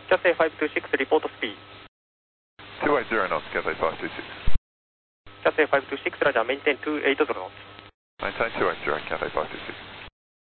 Cathay 526, report speed. 280 knots, Cathay 526. Cathay 526, Roger, maintain 280 knots. Maintain 280, Cathay 526.